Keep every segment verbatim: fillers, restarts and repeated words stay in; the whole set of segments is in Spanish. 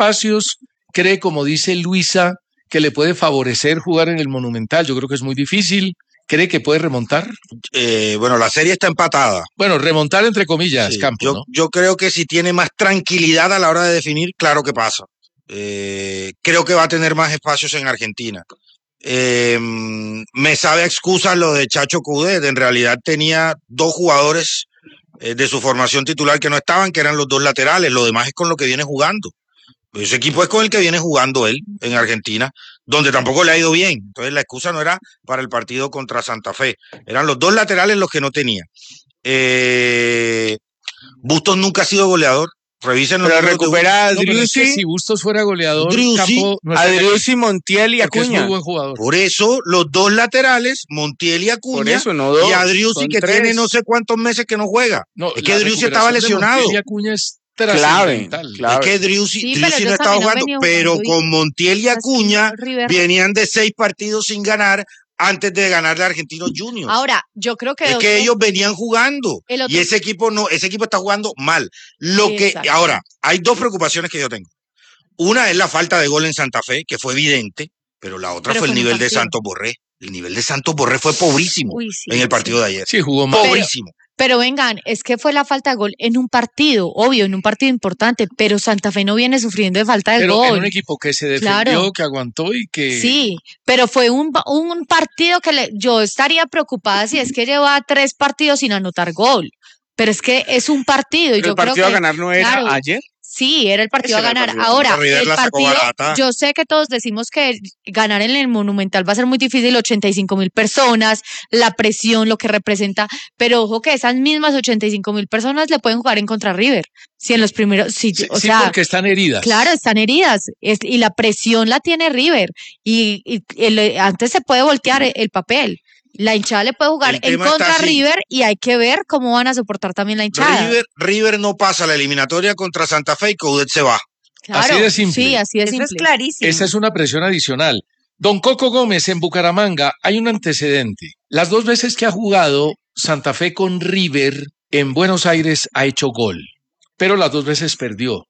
espacios cree, como dice Luisa, que le puede favorecer jugar en el Monumental? Yo creo que es muy difícil. ¿Cree que puede remontar? Eh, bueno, la serie está empatada. Bueno, remontar entre comillas, sí, Campo, yo, ¿no? Yo creo que si tiene más tranquilidad a la hora de definir, claro que pasa. Eh, creo que va a tener más espacios en Argentina. Eh, me sabe a excusas lo de Chacho Coudet. En realidad tenía dos jugadores eh, de su formación titular que no estaban, que eran los dos laterales. Lo demás es con lo que viene jugando. Ese equipo es con el que viene jugando él en Argentina, donde tampoco le ha ido bien. Entonces la excusa no era para el partido contra Santa Fe. Eran los dos laterales los que no tenía. Eh, Bustos nunca ha sido goleador. Revisen los Pero recupera a no, pero es que Driussi. si Bustos fuera goleador, Driussi, Campo no A estaría ahí, Driussi, Montiel y porque es Acuña. muy buen jugador. Por eso, los dos laterales, Montiel y Acuña, Por eso, no dos, y a Driussi, son que tres. tiene no sé cuántos meses que no juega. No, es que la Driussi recuperación estaba de lesionado. Montiel y Acuña es Clave, trascendental. clave. Es que Driussi, Sí, Driussi pero no ellos estaba también han jugando, venido pero jugando con bien. Montiel y Así, Acuña River. venían de seis partidos sin ganar antes de ganarle a Argentinos Juniors. Ahora, yo creo que es otro, que ellos venían jugando el otro, y ese equipo no, ese equipo está jugando mal. Lo que exacto. ahora hay dos preocupaciones que yo tengo. Una es la falta de gol en Santa Fe, que fue evidente, pero la otra Pero fue el fue en un nivel de partido. Santos Borré. El nivel de Santos Borré fue pobrísimo Uy, sí, en el partido sí. de ayer. Sí, jugó mal. Pobrísimo. Pero vengan, es que fue la falta de gol en un partido, obvio, en un partido importante, pero Santa Fe no viene sufriendo de falta de Pero gol. en un equipo que se defendió, Claro. que aguantó y que... Sí, pero fue un, un partido que le, yo estaría preocupada si es que lleva tres partidos sin anotar gol. Pero es que es un partido. Y Pero yo el partido creo a que, ganar no era claro, ayer. Sí, era el partido Ese a era el ganar. partido. Ahora, River el la sacó partido, barata. yo sé que todos decimos que ganar en el Monumental va a ser muy difícil, ochenta y cinco mil personas, la presión, lo que representa, pero ojo que esas mismas ochenta y cinco mil personas le pueden jugar en contra River. Si en los primeros, si, Sí, o sí, sea, porque están heridas. claro, están heridas es, y la presión la tiene River y, y el, antes se puede voltear el, el papel. La hinchada le puede jugar El en tema está contra así. River y hay que ver cómo van a soportar también la hinchada. River, River no pasa la eliminatoria contra Santa Fe y Coudet se va. Claro, Así de simple. Sí, así de Eso simple. es clarísimo. Esa es una presión adicional. Don Coco Gómez en Bucaramanga, hay un antecedente. Las dos veces que ha jugado Santa Fe con River en Buenos Aires ha hecho gol, pero las dos veces perdió.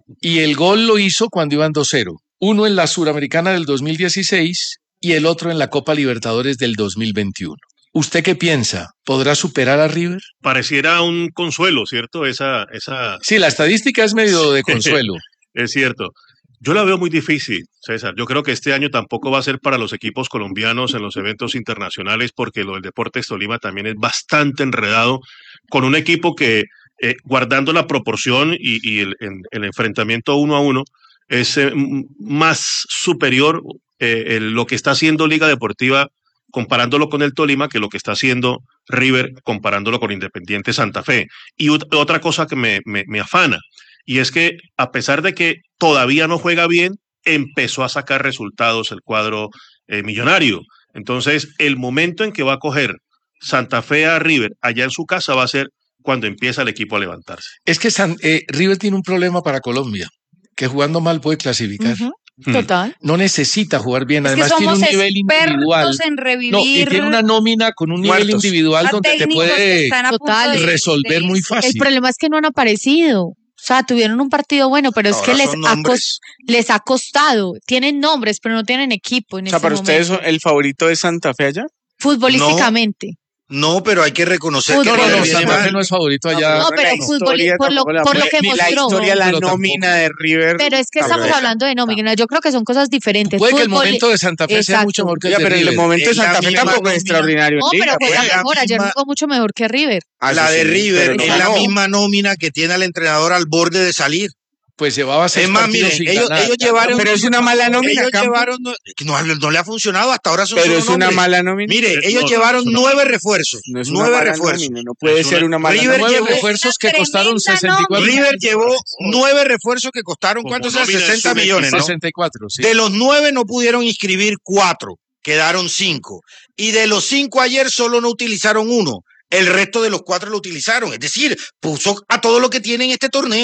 Y el gol lo hizo cuando iban dos cero. Uno en la Suramericana del dos mil dieciséis y el otro en la Copa Libertadores del dos mil veintiuno. ¿Usted qué piensa? ¿Podrá superar a River? Pareciera un consuelo, ¿cierto? Esa, esa... Sí, la estadística es medio de consuelo. Es cierto. Yo la veo muy difícil, César. Yo creo que este año tampoco va a ser para los equipos colombianos en los eventos internacionales porque lo del Deportes Tolima también es bastante enredado con un equipo que, eh, guardando la proporción y, y el, en, el enfrentamiento uno a uno, es eh, más superior eh, el, lo que está haciendo Liga Deportiva comparándolo con el Tolima que lo que está haciendo River comparándolo con Independiente Santa Fe. Y ut- otra cosa que me, me, me afana, y es que a pesar de que todavía no juega bien, empezó a sacar resultados el cuadro eh, millonario. Entonces, el momento en que va a coger Santa Fe a River allá en su casa va a ser cuando empieza el equipo a levantarse. Es que San, eh, River tiene un problema para Colombia, que jugando mal puede clasificar. Uh-huh. Total. No necesita jugar bien, Es que además tiene somos un nivel individual. expertos en revivir. No, y tiene una nómina con un nivel muertos. individual a donde te técnicos que puede están a punto Total. de- resolver de muy irse. fácil. El problema es que no han aparecido. O sea, tuvieron un partido bueno, pero es Ahora que les son ha, nombres. cos- les ha costado. Tienen nombres, pero no tienen equipo en O sea, este para momento. ustedes el favorito es Santa Fe allá. Futbolísticamente. No, pero hay que reconocer Fútbol. que No, no, River no, viene Santa Fe mal. no es favorito allá. No, pero la el fútbol, historia por lo, tampoco la por lo puede- que ni la mostró. historia, la Pero nómina de River. Pero es que Pero estamos es- hablando de nómina. Yo creo que son cosas diferentes. Puede que el Fútbol- momento de Santa Fe sea Exacto. mucho mejor que el Ya, de pero el River. momento de Es la Santa Fe misma tampoco es nómina. extraordinario. No, en pero Liga, juega pues. la mejor. Ayer misma- jugó mucho mejor que River. Ah, La eso de sí, River pero no es la ganó. misma nómina que tiene al entrenador al borde de salir. Pues llevaba seis Es más, partidos miren, sin ellos, ganar. ellos llevaron. Pero es una mala nómina, Ellos Campo. llevaron. No, no, no le ha funcionado, hasta ahora son Pero solo es una nombres. mala nómina. Mire, No, ellos no, llevaron es una- nueve refuerzos. No es una nueve mala refuerzos. nómina, no puede Es ser una- una mala River nómina. Nueve llevó- refuerzos que Una costaron tremenda sesenta y cuatro. River llevó nueve refuerzos que costaron, Como ¿cuántos eran? nómina es sesenta un millones, ¿no? sesenta y cuatro, sí. De los nueve no pudieron inscribir cuatro, quedaron cinco. Y de los cinco ayer solo no utilizaron uno. El resto de los cuatro lo utilizaron. Es decir, puso a todo lo que tiene en este torneo.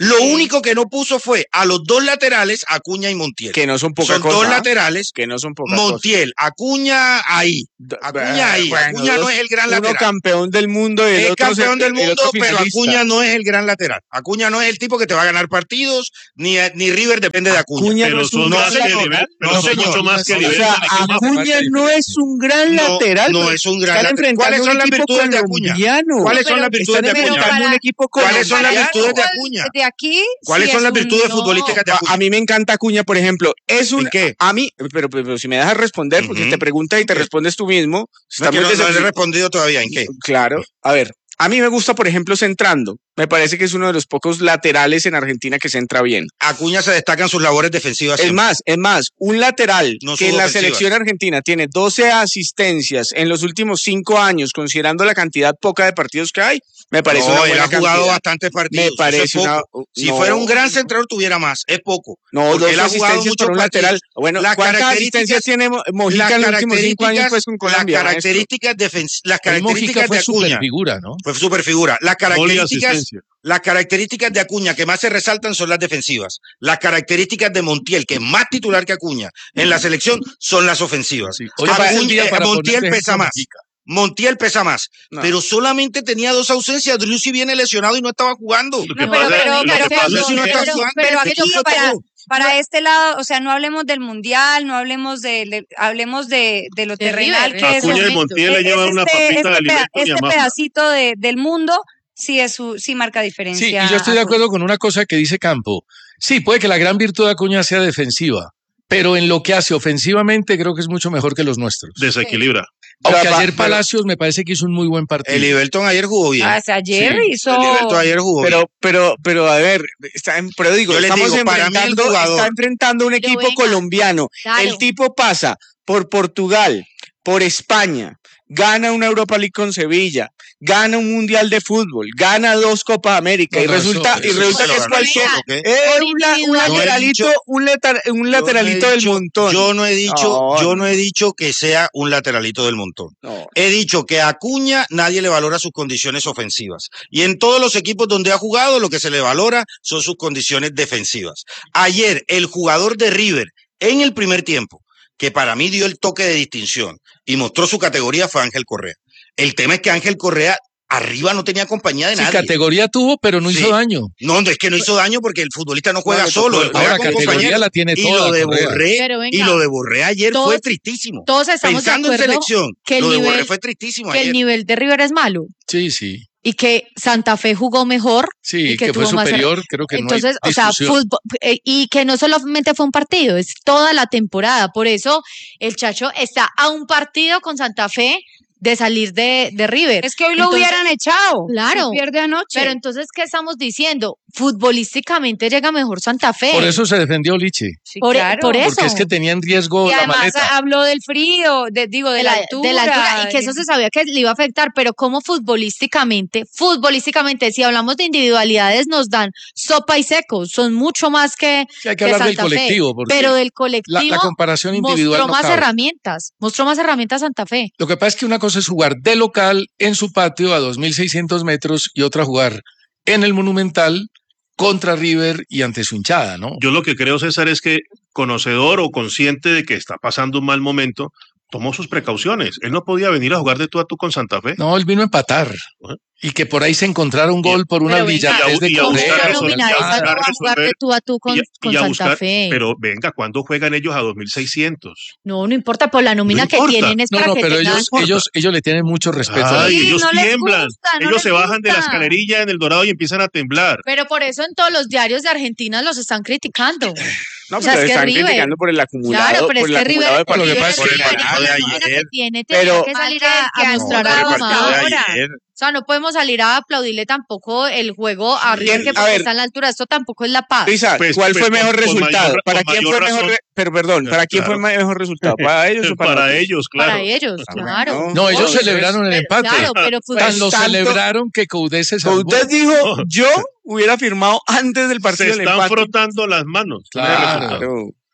Lo Sí. único que no puso fue a los dos laterales, Acuña y Montiel. Que no son poca Son cosa. dos ¿ah? laterales, Que no son poca cosa. Montiel, Acuña ahí. Acuña ahí. Bueno, Acuña no dos- es el gran uno lateral. campeón del mundo y el Es otro campeón se- del el otro mundo, pero finalista. Acuña no es el gran lateral. Acuña no es el tipo que te va a ganar partidos, ni, ni River depende de Acuña. Acuña no Pero es un son no, más que señor. nivel, pero No, son señor. mucho más que O O nivel. sea, Hay que marcar Acuña no diferencia. es un gran No, lateral. no pero es un gran están lateral. enfrentando ¿Cuáles un son las equipo virtudes de Acuña? colombiano. ¿Cuáles son pero- las virtudes Están de Acuña? enfrentando Para- un equipo ¿Cuáles son las colombiano. virtudes de Fútbol Acuña? De aquí. ¿Cuáles sí son es las un- virtudes no. futbolísticas de A, Acuña? a mí me encanta Acuña, por ejemplo. Es un, ¿En qué? A mí, pero, pero- pero si me dejas responder, porque Ujú. te preguntas y te Ok. respondes tú mismo. No, es Está que muy no, no le he desacti- respondido todavía. ¿En qué? Claro. A ver, a mí me gusta, por ejemplo, centrando. Me parece que es uno de los pocos laterales en Argentina que centra bien. Acuña se destaca en sus labores defensivas. Es siempre. más, es más, un lateral No que en sus la ofensivas. selección argentina tiene doce asistencias en los últimos cinco años, considerando la cantidad poca de partidos que hay, me parece no, una él buena ha jugado cantidad. bastantes partidos. Me eso parece es poco. una... Si no, fuera un gran centrador tuviera más, es poco. No, porque dos él ha jugado asistencias muchos para un lateral. partidos. Bueno, Las ¿cuántas características- asistencias tiene Mo- Las Mojica en los últimos cinco años características, pues, con las Colombia? maestro? características, defens- las El Mójica características de fue Acuña, super figura, ¿no? fue super figura. Las Gol y características, asistencia. las características de Acuña que más se resaltan son las defensivas. Las características de Montiel, que es más titular que Acuña en la selección, son las ofensivas. Sí. Hoy aparece el día Acuña- para Montiel poner de pesa ejemplo a más. Mojica. Montiel pesa más, No. pero solamente tenía dos ausencias. Driussi viene lesionado y no estaba jugando. Lo que No, pero- pasa- pero- lo que pero- pasa es Driussi no que- está pero- jugando. pero aquí Eso fue para- todo. Para este lado, o sea, no hablemos del mundial, no hablemos de, de- hablemos de, de lo De terrenal River, que es, Acuña y momento. Montiel le es llevan una este, papita este de peda- alimento y este a Mafra. pedacito de, del mundo sí es su, sí marca diferencia. Sí, y yo estoy de acuerdo con una cosa que dice Campo. Sí, puede que la gran virtud de Acuña sea defensiva, pero en lo que hace ofensivamente creo que es mucho mejor que los nuestros. Desequilibra. Aunque Pero, ayer pero- Palacios me parece que hizo un muy buen partido. El Everton ayer jugó bien. Ah, o sea, ayer Sí, hizo. El Everton ayer jugó bien. Pero, pero, pero, a ver, está en, pero digo, Yo les estamos digo, para mí el enfrentando, jugador- está enfrentando un Pero equipo venga, colombiano. claro. El tipo pasa por Portugal, por España, gana una Europa League con Sevilla, gana un Mundial de Fútbol, gana dos Copa América No, y no, resulta, eso- y eso resulta se lo que es ganó, cualquier, ¿ok? es Por un, la- un individual. Yo he lateralito, dicho- un, letar- un Yo no he lateralito del dicho- montón. Yo no he dicho, No, yo no. no he dicho que sea un lateralito del montón. No. He dicho que a Acuña nadie le valora sus condiciones ofensivas. Y en todos los equipos donde ha jugado, lo que se le valora son sus condiciones defensivas. Ayer, el jugador de River, en el primer tiempo, que para mí dio el toque de distinción y mostró su categoría, fue Ángel Correa. El tema es que Ángel Correa arriba no tenía compañía de Sí, nadie. categoría tuvo, pero no Sí. hizo daño. No, no, es que no hizo daño porque el futbolista no juega No, solo, él juega Ahora con categoría compañeros. la tiene Y toda. lo de Correa. Borré, Pero venga, y lo de Borré ayer todos- fue tristísimo. Todos estamos Pensando de en acuerdo selección, que el lo de Borré nivel, fue tristísimo que el ayer. nivel de River es malo Sí, sí. y que Santa Fe jugó mejor. Sí, Y que que, fue tuvo más- superior, creo que Entonces, no hay o sea, discusión. fútbol, eh, y que no solamente fue un partido, es toda la temporada. Por eso el Chacho está a un partido con Santa Fe de salir de, de River. Es que hoy lo Entonces, hubieran echado. Claro. Si pierde anoche. Pero entonces, ¿qué estamos diciendo? Futbolísticamente llega mejor Santa Fe. Por eso se defendió Liche, Sí, por, claro. por eso. porque es que tenía en riesgo Y la además maleta. habló del frío, de, digo, de, de la, la, altura. de la altura, y que eso se sabía que le iba a afectar, pero como futbolísticamente, futbolísticamente, si hablamos de individualidades, nos dan sopa y seco, son mucho más que, Sí, hay que que hablar del Santa Fe, colectivo, porque pero del la, colectivo la comparación individual mostró no más cabe. herramientas, mostró más herramientas Santa Fe. Lo que pasa es que una cosa es jugar de local en su patio a dos mil seiscientos metros y otra jugar en el Monumental contra River y ante su hinchada, ¿no? Yo lo que creo, César, es que conocedor o consciente de que está pasando un mal momento, tomó sus precauciones. Él no podía venir a jugar de tú a tú con Santa Fe. No, él vino a empatar. Ajá. Y que por ahí se encontrara un gol por una Pero venga, brillantez de y a ¿Cómo buscar Correa. una resolver, nómina de y a esas no buscar va a jugar de resolver, tú a tú con, y a- con y a Santa buscar- Fe? Pero venga, ¿cuándo juegan ellos a dos mil seiscientos? No, no importa, por la nómina que importa. tienen es No, para no, que pero tengan- ellos, ellos, ellos le tienen mucho respeto. a la Ay, Sí, liga. ellos no les tiemblan. gusta, no ellos les se bajan de la gusta. escalerilla en el Dorado y empiezan a temblar. Pero por eso en todos los diarios de Argentina los están criticando. No, O sea, pero es que están River- criticando por el acumulado. Claro, pero por es el que River, acumulado de Pero lo que River- pasa es que el River, partido la de nómina ayer- que tiene, tenía Pero- que salir a, que a han mostrar jugado algo hasta más. ahora. ayer. O sea, no podemos salir a aplaudirle tampoco el juego a River Bien, que a porque ver. está en la altura. Esto tampoco es la paz. Luisa, Pues- ¿cuál pues fue con- mejor con resultado? mayor- ¿Para con quién mayor fue mejor? razón. re- Pero perdón, ¿para quién Claro. fue mejor resultado? ¿Para ellos o para, Para nosotros? ellos, claro. Para ellos, Ah, claro. bueno, No, ellos no, celebraron el Pero- empate. Claro, pero Tan lo tanto- celebraron que Coudet se salvó. Usted dijo, yo hubiera firmado antes del Se partido del están empate. frotando las manos. Claro. Claro.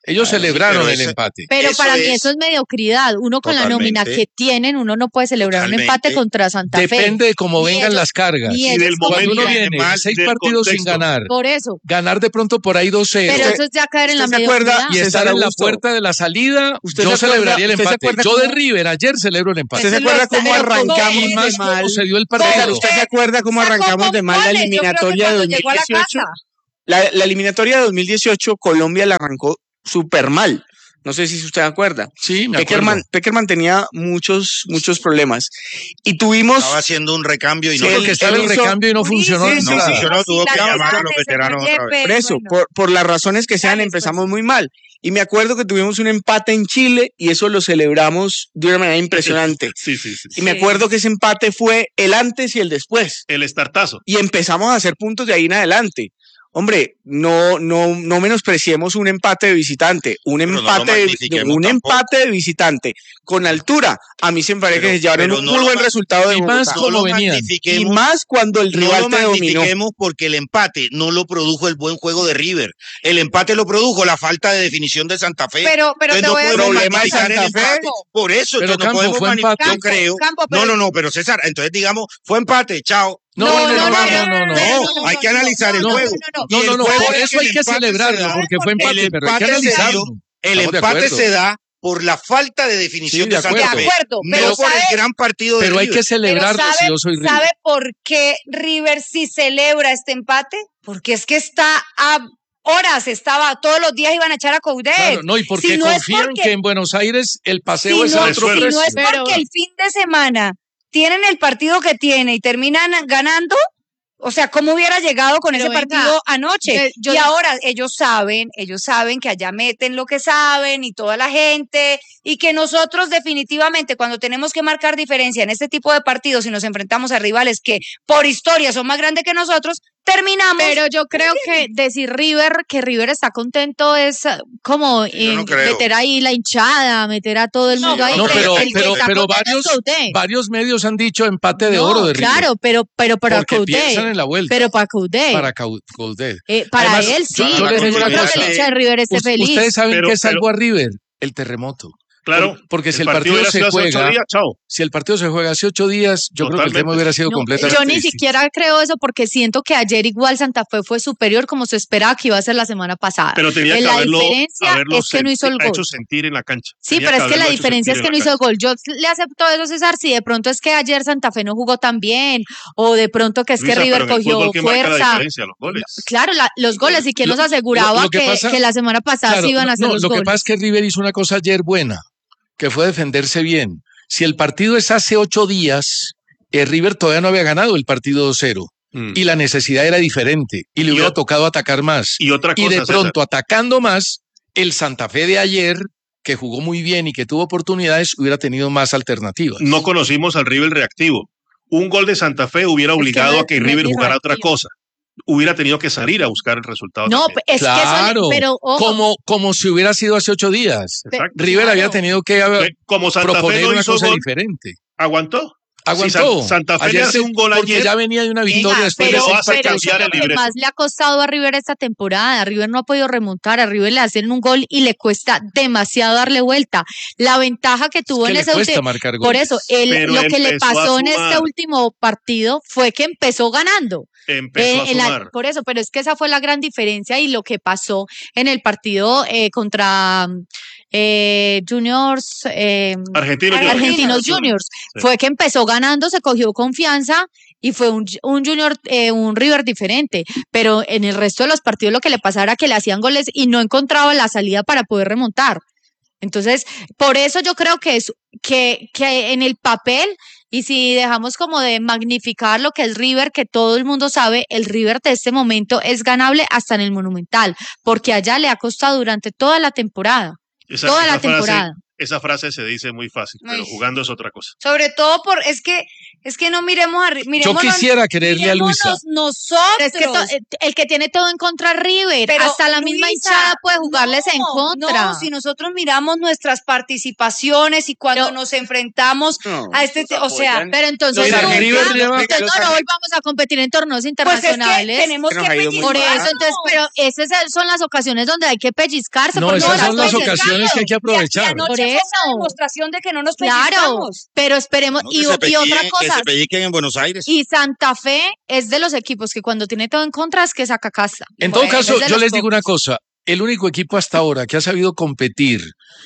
Ellos Claro, sí, celebraron pero el ese- empate. Pero Eso para mí es- eso es mediocridad. Uno con la nómina Totalmente. que tienen, uno no puede celebrar un empate Totalmente. contra Santa Fe. Depende de cómo Ni vengan ellos- las cargas. ni Y ellos del como Cuando uno momento, quieran. viene además seis del partidos sin contexto. ganar, Por eso. ganar de pronto por ahí dos cero Pero Usted- eso es ya caer en la ¿usted se acuerda? mediocridad. y César estar en la Augusto, puerta de la salida, ¿usted yo se acuerda- celebraría el usted se empate. acuerda Yo de cómo- River ayer celebro el empate. ¿Usted se Pues lo acuerda está- cómo pero arrancamos Y ¿cómo más de mal? cómo se dio el César, partido. ¿usted se acuerda cómo Sacó arrancamos con de mal la goles, yo creo que eliminatoria de cuando llegó a la dos mil dieciocho? casa. La, la eliminatoria de dos mil dieciocho, Colombia la arrancó súper mal. No sé si usted se acuerda. Sí, me Peckerman, acuerdo. Peckerman tenía muchos, muchos problemas. Y tuvimos... Estaba haciendo un recambio y Sí, no Creo él- que estaba él el hizo- recambio y no Durísimo, funcionó. Sí, de sí, nada. sí. funcionó, tuvo que Las llamar a los lesiones, veteranos señor otra vez. Yepes, Por eso, bueno. por, por las razones que sean, Dale, empezamos pues. muy mal. Y me acuerdo que tuvimos un empate en Chile y eso lo celebramos de una manera impresionante. Sí, sí, sí. Y me Sí. acuerdo que ese empate fue el antes y el después. El estartazo. Y empezamos a hacer puntos de ahí en adelante. Hombre, no, no, no menospreciemos un empate de visitante, un Pero no lo empate, de, magnifiquemos un tampoco. empate de visitante con altura. A mí se me parece Pero- que se llevaron pero un no muy lo buen ma- resultado de y más Bogotá. como No lo venían. Y magnifiquemos. más cuando el No rival lo te dominó. magnifiquemos porque el empate no lo produjo el buen juego de River. El empate lo produjo la falta de definición de Santa Fe. Pero, pero Entonces te no voy a podemos Problema de magnificar el Santa Fe. empate. Por eso, Pero entonces no Campo, podemos fue magnificar. empate. Yo creo. Campo, pero- No, no, no, pero César, entonces digamos, fue empate, chao. No, no, no, no, no, no, no. no, hay que analizar el no, juego. No, Y el no, no, juego por es eso hay el que empate se celebrarlo, da. porque fue El empate, pero hay que empate se dio. analizarlo. El Estamos de empate acuerdo. se da por la falta de definición Sí, de de, Santa acuerdo. Fe. De acuerdo, no pero por ¿sabe? el gran partido de Pero hay River. que Pero celebrarlo ¿sabe, si yo soy River. ¿sabe por qué River sí celebra este empate? Porque es que está a horas, estaba todos los días iban a echar a Coudet. Claro, no, y porque Si no es confían porque- que en Buenos Aires el paseo si es no, a al otro si suelo. no es precio. Pero- porque el fin de semana tienen el partido que tiene y terminan ganando, o sea, ¿cómo hubiera llegado con Pero ese venga, partido anoche? que yo- y ahora ellos saben, ellos saben que allá meten lo que saben y toda la gente, y que nosotros definitivamente cuando tenemos que marcar diferencia en este tipo de partidos y nos enfrentamos a rivales que por historia son más grandes que nosotros, terminamos. Pero yo creo que decir River, que River está contento es eh, como Yo no eh, creo. meter ahí la hinchada, meter a todo el No, mundo ahí. No, El- pero, el que pero, está pero contento varios, es Coudet. varios medios han dicho empate de No, oro de River. claro, pero, pero para porque piensan Coudet. en la vuelta. Pero para Coudet. para Cau- Coudet. Eh, para Además, él yo- sí. yo les digo no una creo cosa. que el hincha de River esté Us- feliz. Ustedes saben Pero- qué salvó pero- a River, el terremoto. Claro. Por- porque si el partido partido hubiera se sido hace ocho juega, días, chao. si el partido se juega hace ocho días, yo creo que el tema Totalmente. hubiera sido No, completamente yo ni distinto. siquiera creo eso porque siento que ayer igual Santa Fe fue superior como se esperaba que iba a ser la semana pasada. Pero tenía Eh, que la haberlo, diferencia haberlo es que no hizo el senti- gol. hecho sentir en la cancha. Sí, Tenía pero es que la haberlo hecho diferencia es sentir que en no la hizo el cancha. gol. Yo le acepto eso, César, si de pronto es que ayer Santa Fe no jugó tan bien o de pronto que es que Luisa, River pero en el cogió fútbol, ¿qué marca la fuerza. diferencia? Los goles. Claro, la- los goles y quién Lo- nos aseguraba lo- lo que que, pasa- que la semana pasada Claro, sí iban a hacer no, los lo goles. que pasa es que River hizo una cosa ayer buena, que fue defenderse bien. Si el partido es hace ocho días, eh, River todavía no había ganado el partido dos cero Mm. y la necesidad era diferente y le Y hubiera ot- tocado atacar más. Y otra Y cosa, de César, pronto, atacando más, el Santa Fe de ayer, que jugó muy bien y que tuvo oportunidades, hubiera tenido más alternativas. no conocimos al River reactivo. Un gol de Santa Fe hubiera que obligado no- a que no es River ni jugara otra reactivo. cosa. Hubiera tenido que salir a buscar el resultado. No, también. es que Claro, eso, pero ojo, como, como si hubiera sido hace ocho días. Exacto. River claro. había tenido que haber- Eh, Como Santa Fe proponer no una hizo cosa gol, diferente. aguantó. Aguantó. Si San- Santa Fe le Ayer hace se- un gol porque ayer, ya venía de una victoria Venga, después pero de hace seis pero cambiar eso es el lo que libreto. más le ha costado a River esta temporada. River no ha podido remontar, a River le hacen un gol y le cuesta demasiado darle vuelta. La ventaja que tuvo que en le ese cuesta último, marcar por goles. eso, él, Pero lo que le empezó a pasó en sumar. este último partido fue que empezó ganando. empezó Eh, a en la- sumar. por eso, pero es que esa fue la gran diferencia y lo que pasó en el partido eh, contra eh, Juniors, eh, Argentino Juniors. Argentinos Juniors, Sí. fue que empezó ganando, se cogió confianza y fue un, un Junior, eh, un River diferente, pero en el resto de los partidos lo que le pasaba era que le hacían goles y no encontraba la salida para poder remontar. Entonces, por eso yo creo que es que, que en el papel, y si dejamos como de magnificar lo que es River, que todo el mundo sabe, el River de este momento es ganable hasta en el Monumental, porque allá le ha costado durante toda la temporada. Esa- toda esa la frase- temporada. esa frase se dice muy fácil, Muy pero sí. jugando es otra cosa. Sobre todo por, es que, es que no miremos a Ri- Yo miremosnos- quisiera creerle a Luisa. miremosnos nosotros. Pero es que to- eh, el que tiene todo en contra es River, Pero, hasta la misma Luisa, hinchada puede jugarles en no, contra. No, si nosotros miramos nuestras participaciones y cuando Pero- nos enfrentamos No, a este, los te- o sea, apoyan. Pero entonces, Mira, nunca- River lleva- entonces los no, no arri- volvamos a competir en torneos pues es que internacionales. tenemos Que que nos ha ido muy Por mal. eso, pellizcarnos. entonces, pero esas son las ocasiones donde hay que pellizcarse. No, porque esas las son las pellizcando. ocasiones que hay que Y aprovechar. anoche Por fue una eso. demostración de que no nos Claro, pellizcamos. pero esperemos. No, y, que, o- se y pellizquen, otra que cosa, se pellizquen en Buenos Aires. y Santa Fe es de los equipos que cuando tiene todo en contra es que saca casa. En todo Bueno, caso, es de yo los les digo una pocos. cosa. El único equipo hasta ahora que ha sabido competir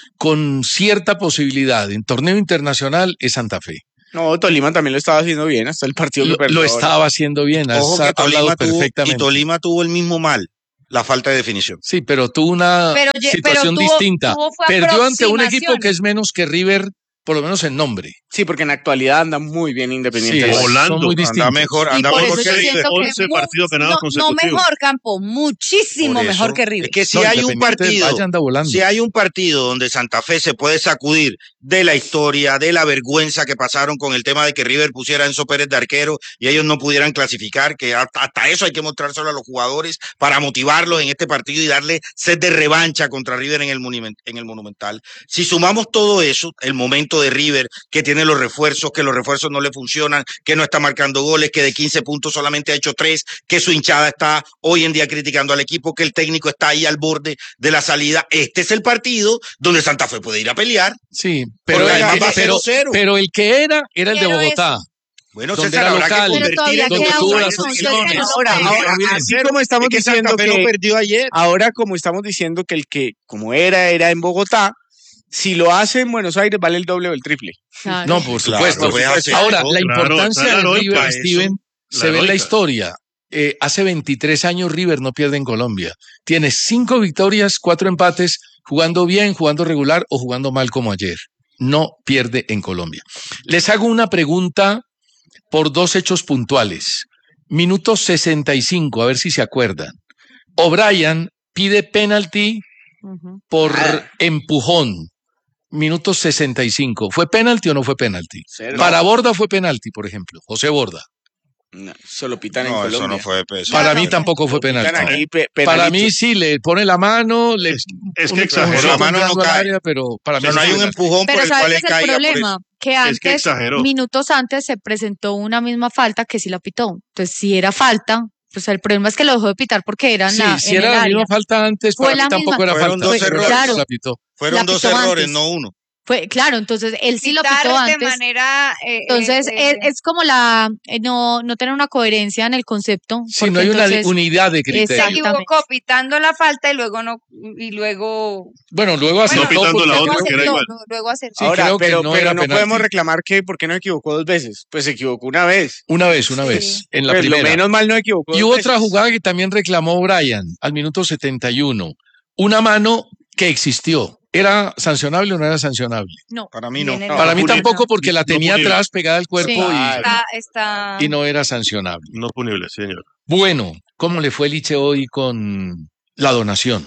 con cierta posibilidad en torneo internacional es Santa Fe. No, Tolima también lo estaba haciendo bien hasta el partido Lo, que perdió lo ahora. estaba haciendo bien, has Ojo que hablado Tolima tuvo, y perfectamente. Tolima tuvo el mismo mal, la falta de definición. Sí, pero tuvo una Pero ye- situación pero tuvo- distinta. tuvo fue Perdió ante un equipo aproximaciones. que es menos que River, por lo menos en nombre. Sí, porque en la actualidad anda muy bien Independiente. Sí, del Valle. volando. son muy Anda distintos. mejor, Y anda por mejor eso que yo River. siento que once mu- partidos ganados no, no consecutivos. mejor, Campo, muchísimo Por eso, mejor que River. Es que si No, hay un Independiente del partido, Valle anda volando. si hay un partido donde Santa Fe se puede sacudir de la historia, de la vergüenza que pasaron con el tema de que River pusiera a Enzo Pérez de arquero y ellos no pudieran clasificar, que hasta, hasta eso hay que mostrárselo a los jugadores para motivarlos en este partido y darle sed de revancha contra River en el, Monument- en el Monumental. Si sumamos todo eso, el momento de River, que tiene los refuerzos, que los refuerzos no le funcionan, que no está marcando goles, que de quince puntos solamente ha hecho tres, que su hinchada está hoy en día criticando al equipo, que el técnico está ahí al borde de la salida, este es el partido donde Santa Fe puede ir a pelear. Sí, pero, Porque el, además va pero, cero cero. pero el que era, era el de Quiero Bogotá. Bueno, Donde César, era habrá local, que Pero convertir todavía en donde queda tuvo una, las entonces, opciones. que no Ahora, juegue. ahora, bien. así como estamos Es que diciendo Santa Fe no que perdió ayer. ahora como estamos diciendo que el que como era era en Bogotá, si lo hace en Buenos Aires vale el doble o el triple. Claro. No, por Claro, supuesto. pues hace Ahora, eso. la Claro, importancia está la de heroica, River, eso, Steven, la se ve en la heroica. historia. Eh, hace veintitrés años River no pierde en Colombia. Tiene cinco victorias, cuatro empates, jugando bien, jugando regular o jugando mal como ayer. No pierde en Colombia. Les hago una pregunta por dos hechos puntuales. Minuto sesenta y cinco, a ver si se acuerdan. O'Brien pide penalti Ujú. por Ah. empujón. Minuto sesenta y cinco. ¿Fue penalti o no fue penalti? Cero. Para Borda fue penalti, por ejemplo. José Borda. No, solo pitan en No, Colombia. eso no fue peso. Para no, mí no. tampoco fue Pitan penalti. ahí pe- Para penalitos. mí sí, le pone la mano, le Es, es un que empujón exageró. La mano no entrando al cae. área, pero para O mí sea, no sí hay fue un penalti. empujón Pero por el ¿sabes cual qué él es el caiga. por problema? eso. Que Es antes, que exageró. minutos antes, se presentó una misma falta que sí la pitó. Entonces, si era falta, pues el problema es que lo dejó de pitar porque era en, Sí, la, si en era el la área. misma falta antes, Fue para la mí tampoco misma. era Fueron falta. dos pero errores. Claro. la pitó. Fueron La dos pitó errores, antes. no uno. Fue, claro, entonces él sí lo Pitar pitó de antes. manera, eh, Entonces, eh, es, es como la eh, no, no tener una coherencia en el concepto. Sí, porque no hay una entonces- unidad de criterio. se Exactamente. equivocó pitando la falta y luego no y luego Bueno, luego bueno, aceptó pitando porque la luego otra, que era aceptó, igual. no, luego aceptó. Sí, Ahora, creo que pero no pero era no penalti. podemos reclamar que por qué no equivocó dos veces. Pues se equivocó una vez. Una vez, una Sí. vez, en la Pues lo primera. menos mal no equivocó. Y dos hubo otra veces. jugada que también reclamó Brian al minuto setenta y uno. Una mano que existió. ¿Era sancionable o no era sancionable? No. Para mí no. Viene No, Para mí punible. tampoco porque la No tenía punible. atrás pegada al cuerpo Sí. y, está, está y no era sancionable. No punible, señor. Bueno, ¿cómo le fue Liche hoy con la donación?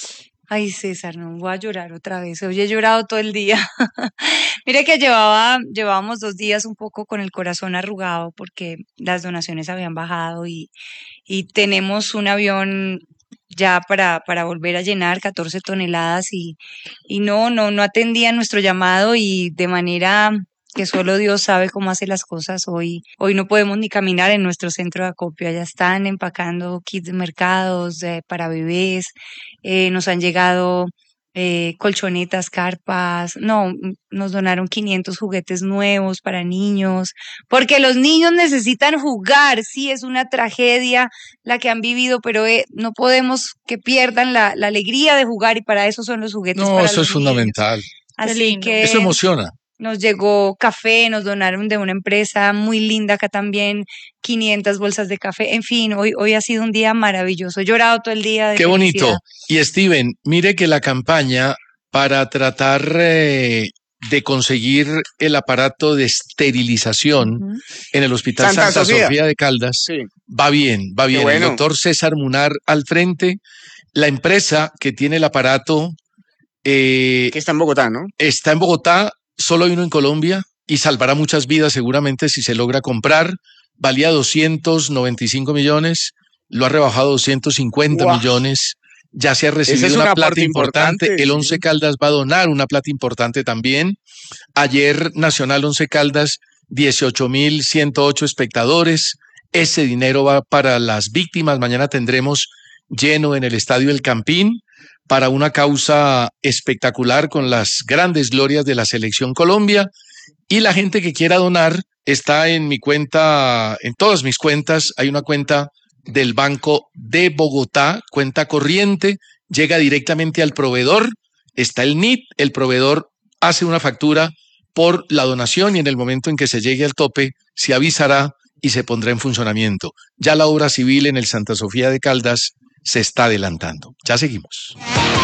Ay, César, no voy a llorar otra vez. Hoy he llorado todo el día. Mire que llevaba, llevábamos dos días un poco con el corazón arrugado porque las donaciones habían bajado y, y tenemos un avión ya para, para volver a llenar catorce toneladas y, y no, no, no atendían nuestro llamado y de manera que solo Dios sabe cómo hace las cosas. Hoy, hoy no podemos ni caminar en nuestro centro de acopio. Allá están empacando kits de mercados eh, para bebés. Eh, nos han llegado eh, colchonetas, carpas. No, mm, nos donaron quinientos juguetes nuevos para niños, porque los niños necesitan jugar. Sí, es una tragedia la que han vivido, pero eh, no podemos que pierdan la, la alegría de jugar y para eso son los juguetes. No, para eso los es niños. fundamental. Así lindo. que Eso emociona. nos llegó café, nos donaron de una empresa muy linda acá también, quinientas bolsas de café. En fin, hoy, hoy ha sido un día maravilloso. He llorado todo el día de Qué bonito. felicidad. Y Steven, mire que la campaña para tratar eh, de conseguir el aparato de esterilización Ujú. en el Hospital Santa Santa, Sofía. Sofía. de Caldas Sí. va bien, va bien. El bueno. doctor César Munar al frente, la empresa que tiene el aparato Eh, Que está en Bogotá, ¿no? está en Bogotá, solo hay uno en Colombia y salvará muchas vidas seguramente si se logra comprar. Valía doscientos noventa y cinco millones, lo ha rebajado a doscientos cincuenta Guau. millones. Ya se ha Ese recibido es un una aporte plata importante. importante, El sí. Once Caldas va a donar una plata importante también. Ayer Nacional Once Caldas, dieciocho mil ciento ocho espectadores. Ese dinero va para las víctimas. Mañana tendremos lleno en el Estadio El Campín para una causa espectacular con las grandes glorias de la Selección Colombia. Y la gente que quiera donar está en mi cuenta, en todas mis cuentas. Hay una cuenta del Banco de Bogotá, cuenta corriente, llega directamente al proveedor, está el N I T, el proveedor hace una factura por la donación y en el momento en que se llegue al tope se avisará y se pondrá en funcionamiento. Ya la obra civil en el Santa Sofía de Caldas se está adelantando. Ya seguimos.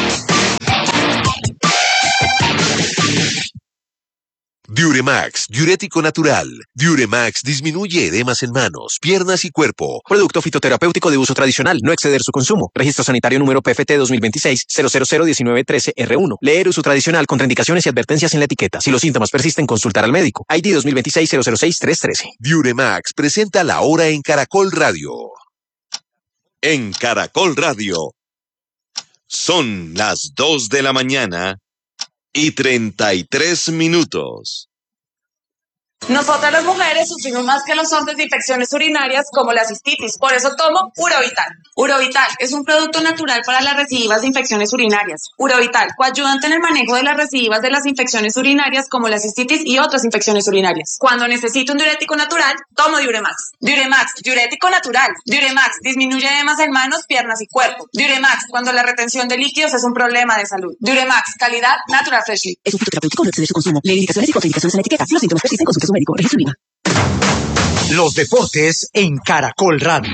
Diuremax, diurético natural. Diuremax disminuye edemas en manos, piernas y cuerpo. Producto fitoterapéutico de uso tradicional, no exceder su consumo. Registro sanitario número P F T dos mil veintiséis cero cero cero diecinueve trece R uno. Leer uso tradicional, contraindicaciones y advertencias en la etiqueta. Si los síntomas persisten, consultar al médico. I D dos mil veintiséis cero cero seis tres trece. Diuremax presenta la hora en Caracol Radio. En Caracol Radio. Son las dos de la mañana y treinta y tres minutos. Nosotras las mujeres sufrimos más que los hombres de infecciones urinarias como la cistitis, por eso tomo Urovital. Urovital es un producto natural para las recidivas de infecciones urinarias. Urovital, coayudante en el manejo de las recidivas de las infecciones urinarias como la cistitis y otras infecciones urinarias. Cuando necesito un diurético natural, tomo Diuremax. Diuremax, diurético natural. Diuremax, disminuye edemas en manos, piernas y cuerpo. Diuremax, cuando la retención de líquidos es un problema de salud. Diuremax, calidad Natural Freshly. Es un fitoterapéutico, no exceder su consumo. Lee indicaciones y contraindicaciones en la etiqueta. Si los síntomas persisten, consulte a su médico. Registro IVA. Los deportes en Caracol Radio.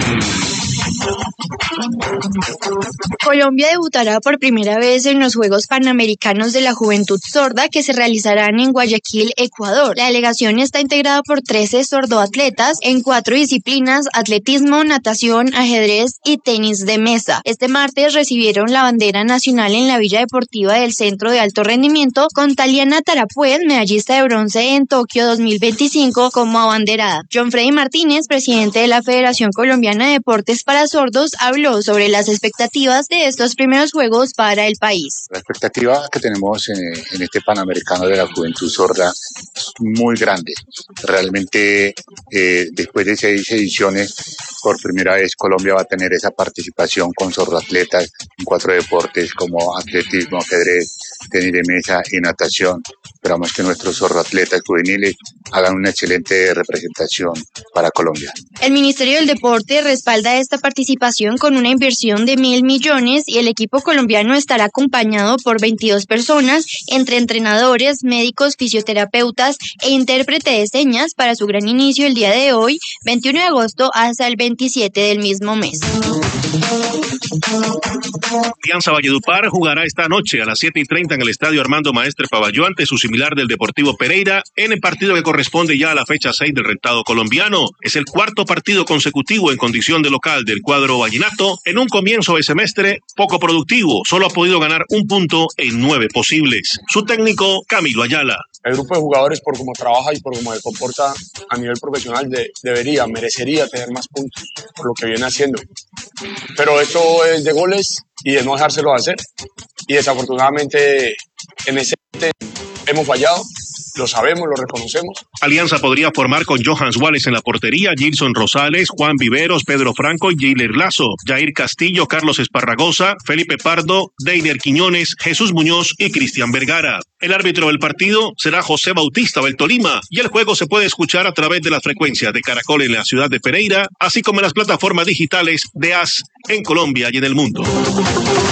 Colombia debutará por primera vez en los Juegos Panamericanos de la Juventud Sorda que se realizarán en Guayaquil, Ecuador. La delegación está integrada por trece sordoatletas en cuatro disciplinas: atletismo, natación, ajedrez y tenis de mesa. Este martes recibieron la bandera nacional en la Villa Deportiva del Centro de Alto Rendimiento, con Taliana Tarapuez, medallista de bronce en Tokio dos mil veinticinco, como abanderada. John Freddy Martínez, presidente de la Federación Colombiana de Deportes para Sordos, habló sobre las expectativas de estos primeros Juegos para el país. La expectativa que tenemos en, en este Panamericano de la Juventud Sorda es muy grande. Realmente, eh, después de seis ediciones, por primera vez Colombia va a tener esa participación con sordoatletas en cuatro deportes como atletismo, ajedrez, tenis de mesa y natación. Esperamos que nuestros sordoatletas juveniles hagan una excelente representación para Colombia. El Ministerio del Deporte respalda esta participación con una inversión de mil millones y el equipo colombiano estará acompañado por veintidós personas, entre entrenadores, médicos, fisioterapeutas e intérprete de señas para su gran inicio el día de hoy, veintiuno de agosto, hasta el veintisiete del mismo mes. Alianza Valledupar jugará esta noche a las siete y treinta en el Estadio Armando Maestre Pavalló ante su similar del Deportivo Pereira en el partido que corresponde ya a la fecha seis del rentado colombiano. Es el cuarto partido consecutivo en condición de local del cuadro vallenato en un comienzo de semestre poco productivo. Solo ha podido ganar un punto en nueve posibles. Su técnico, Camilo Ayala. El grupo de jugadores, por cómo trabaja y por cómo se comporta a nivel profesional, de, debería, merecería tener más puntos por lo que viene haciendo. Pero esto es de goles y de no dejárselo hacer. Y desafortunadamente en ese hemos fallado. Lo sabemos, lo reconocemos. Alianza podría formar con Johans Wallace en la portería, Gilson Rosales, Juan Viveros, Pedro Franco y Giler Lazo, Jair Castillo, Carlos Esparragosa, Felipe Pardo, Deiner Quiñones, Jesús Muñoz y Cristian Vergara. El árbitro del partido será José Bautista del Tolima y el juego se puede escuchar a través de las frecuencias de Caracol en la ciudad de Pereira, así como en las plataformas digitales de A S en Colombia y en el mundo.